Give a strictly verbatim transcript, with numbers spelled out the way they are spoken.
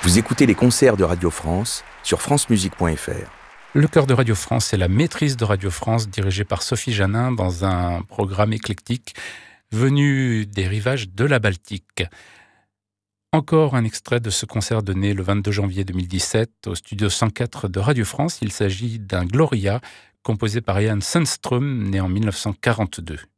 Vous écoutez les concerts de Radio France sur francemusique point f r. Le cœur de Radio France, c'est la maîtrise de Radio France, dirigée par Sophie Janin, dans un programme éclectique venu des rivages de la Baltique. Encore un extrait de ce concert donné le vingt-deux janvier deux mille dix-sept au studio cent quatre de Radio France. Il s'agit d'un Gloria composé par Ian Sundström, né en mille neuf cent quarante-deux.